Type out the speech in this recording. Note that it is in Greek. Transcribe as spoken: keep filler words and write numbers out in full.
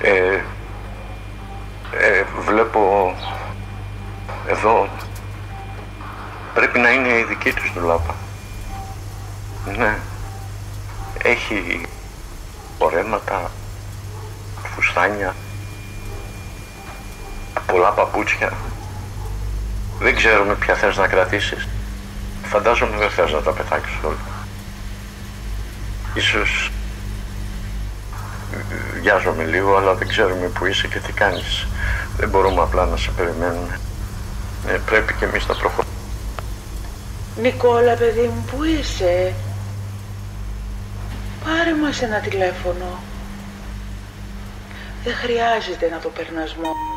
Ε, ε, βλέπω εδώ πρέπει να είναι η δική τους ντουλάπα. Ναι. Έχει φορέματα, φουστάνια, πολλά παπούτσια. Δεν ξέρουμε ποια θες να κρατήσεις. Φαντάζομαι δεν θες να τα πετάξεις όλα. Ίσως βιάζομαι λίγο, αλλά δεν ξέρουμε που είσαι και τι κάνεις. Δεν μπορούμε απλά να σε περιμένουμε. Ε, πρέπει και εμείς να προχωρήσουμε. Νικόλα, παιδί μου, πού είσαι? Πάρε μας ένα τηλέφωνο. Δεν χρειάζεται να το περνάς μόνο.